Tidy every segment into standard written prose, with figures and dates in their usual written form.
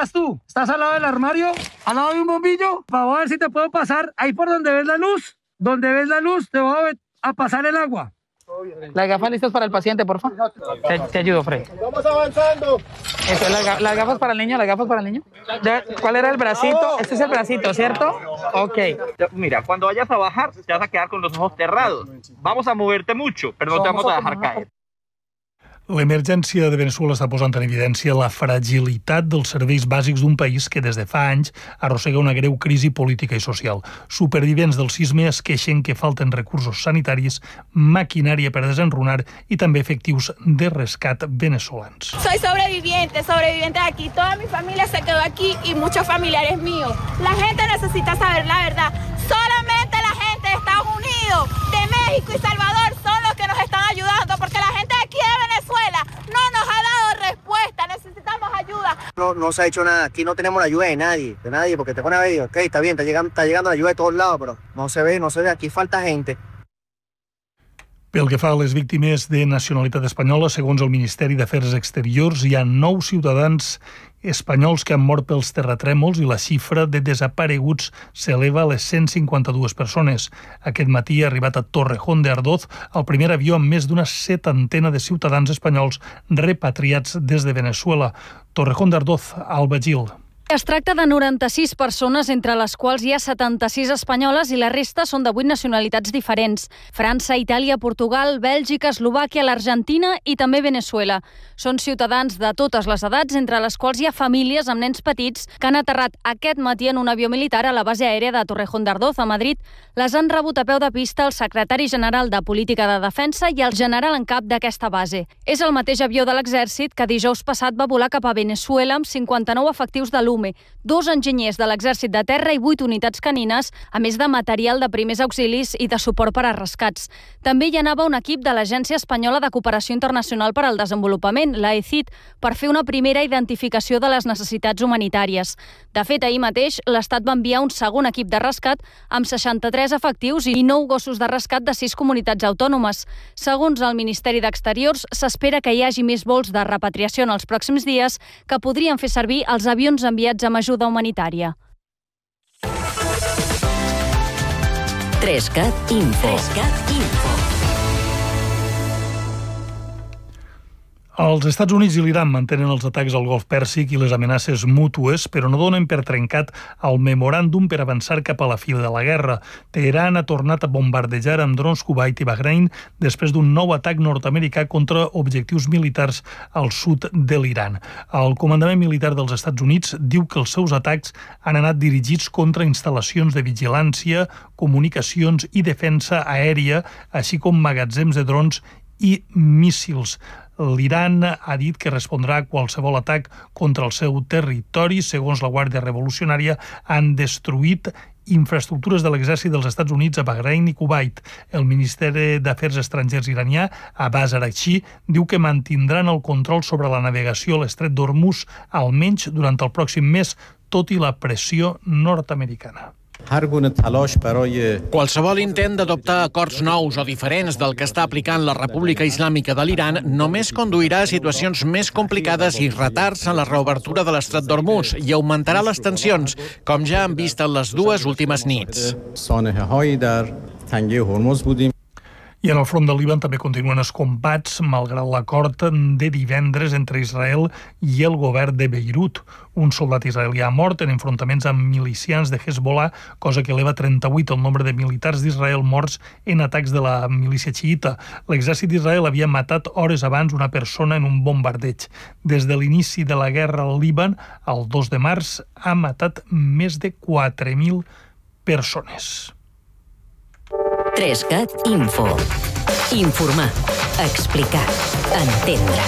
estás tú? ¿Estás al lado del armario? ¿Al lado de un bombillo? Para ver si te puedo pasar ahí por donde ves la luz. Donde ves la luz te voy a pasar el agua. Las gafas listas para el paciente, por favor. Te ayudo, Fred. Vamos avanzando. Eso, las gafas para el niño, las gafas para el niño. ¿Cuál era el bracito? Este es el bracito, ¿cierto? Ok. Mira, cuando vayas a bajar, te vas a quedar con los ojos cerrados. Vamos a moverte mucho, pero no te vamos a dejar caer. L'emergència de Veneçuela està posant en evidència la fragilitat dels serveis bàsics d'un país que des de fa anys arrossega una greu crisi política i social. Supervivents del sisme es queixen que falten recursos sanitaris, maquinària per desenrunar i també efectius de rescat venezolans. Soy sobreviviente de aquí. Toda mi familia se quedó aquí y muchos familiares míos. La gente necesita saber la verdad. Solamente la gente de Estados Unidos, de México y Salvador son los que nos están ayudando, porque la gente de aquí de Venezuela no nos ha dado respuesta. Necesitamos ayuda. No se ha hecho nada. Aquí no tenemos la ayuda de nadie, porque te pone a ver, ok, está bien, está llegando la ayuda de todos lados, pero no se ve, aquí falta gente. Pel que fa a les víctimes de nacionalitat espanyola, segons el Ministeri d'Afers Exteriors, hi ha 9 ciutadans espanyols que han mort pels terratrèmols i la xifra de desapareguts s'eleva a les 152 persones. Aquest matí ha arribat a Torrejón de Ardoz el primer avió amb més d'una 70 de ciutadans espanyols repatriats des de Veneçuela. Torrejón de Ardoz, Alba Gil. Es tracta de 96 persones, entre les quals hi ha 76 espanyoles i la resta són de 8 nacionalitats diferents. França, Itàlia, Portugal, Bèlgica, Eslovàquia, l'Argentina i també Veneçuela. Són ciutadans de totes les edats, entre les quals hi ha famílies amb nens petits que han aterrat aquest matí en un avió militar a la base aèria de Torrejón de Ardoz, a Madrid. Les han rebut a peu de pista el secretari general de Política de Defensa i el general en cap d'aquesta base. És el mateix avió de l'exèrcit que dijous passat va volar cap a Veneçuela amb 59 efectius de l'UME, 2 enginyers de l'exèrcit de terra i 8 unitats canines, a més de material de primers auxilis i de suport per a rescats. També hi anava un equip de l'Agència Espanyola de Cooperació Internacional per al Desenvolupament, l'AECID, per fer una primera identificació de les necessitats humanitàries. De fet, ahir mateix, l'Estat va enviar un segon equip de rescat amb 63 efectius i 9 gossos de rescat de 6 comunitats autònomes. Segons el Ministeri d'Exteriors, s'espera que hi hagi més vols de repatriació en els pròxims dies que podrien fer servir els avions enviats amb ajuda humanitària. 3CAT Info. Els Estats Units i l'Iran mantenen els atacs al Golf Pèrsic i les amenaces mútues, però no donen per trencat el memoràndum per avançar cap a la fi de la guerra. Teheran ha tornat a bombardejar amb drons Kuwait i Bahrain després d'un nou atac nord-americà contra objectius militars al sud de l'Iran. El comandament militar dels Estats Units diu que els seus atacs han anat dirigits contra instal·lacions de vigilància, comunicacions i defensa aèria, així com magatzems de drons i míssils. L'Iran ha dit que respondrà a qualsevol atac contra el seu territori. Segons la Guàrdia Revolucionària, han destruït infraestructures de l'exèrcit dels Estats Units a Bahrain i Kuwait. El Ministeri d'Afers Estrangers iranià, Abbas Araghchi, diu que mantindran el control sobre la navegació a l'estret d'Hormuz almenys durant el pròxim mes, tot i la pressió nord-americana. Qualsevol intent d'adoptar acords nous o diferents del que està aplicant la República Islàmica de l'Iran només conduirà a situacions més complicades i retards en la reobertura de l'estret d'Hormuz i augmentarà les tensions, com ja han vist en les 2 últimes nits. I en el front del Líban també continuen els combats, malgrat l'acord de divendres entre Israel i el govern de Beirut. Un soldat israelià ha mort en enfrontaments amb milicians de Hezbollah, cosa que eleva 38 el nombre de militars d'Israel morts en atacs de la milícia xiïta. L'exèrcit d'Israel havia matat hores abans una persona en un bombardeig. Des de l'inici de la guerra al Líban, el 2 de març, ha matat més de 4.000 persones. 3CAT Info. Informar, explicar, entendre.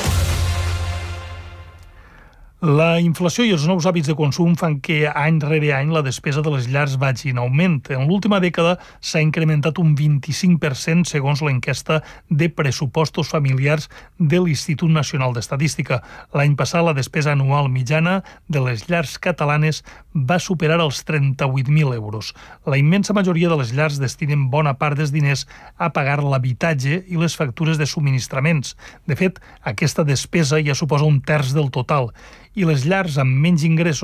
La inflació i els nous hàbits de consum fan que any rere any la despesa de les llars vagi en augment. En l'última dècada s'ha incrementat un 25% segons l'enquesta de pressupostos familiars de l'Institut Nacional d'Estadística. L'any passat la despesa anual mitjana de les llars catalanes va superar els 38.000 euros. La immensa majoria de les llars destinen bona part dels diners a pagar l'habitatge i les factures de subministraments. De fet, aquesta despesa ja suposa un terç del total. I les llars amb menys ingressos